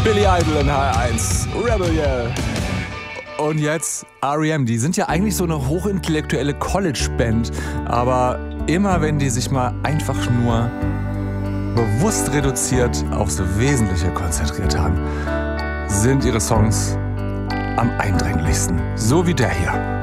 Billy Idol in H1, Rebel Yell. Und jetzt R.E.M., die sind ja eigentlich so eine hochintellektuelle College-Band, aber immer wenn die sich mal einfach nur bewusst reduziert aufs Wesentliche konzentriert haben, sind ihre Songs am eindringlichsten. So wie der hier.